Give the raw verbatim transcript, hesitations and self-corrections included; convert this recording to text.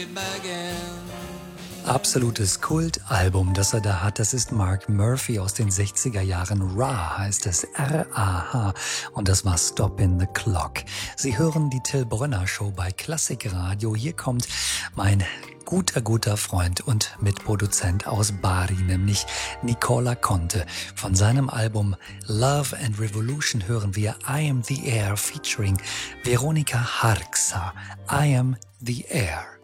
Absolutes Kultalbum, das er da hat, das ist Mark Murphy aus den sechziger Jahren. Ra heißt es, R A H. Und das war Stoppin' the Clock. Sie hören die Till Brönner Show bei Klassikradio. Hier kommt mein guter, guter Freund und Mitproduzent aus Bari, nämlich Nicola Conte. Von seinem Album Love and Revolution hören wir I Am the Air featuring Veronica Harksa. I Am the Air.